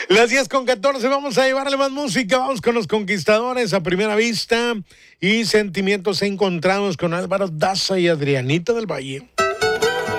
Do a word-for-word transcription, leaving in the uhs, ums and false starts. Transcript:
Las diez con catorce, vamos a llevarle más música, vamos con Los Conquistadores a primera vista y sentimientos encontrados con Álvaro Daza y Adrianita del Valle.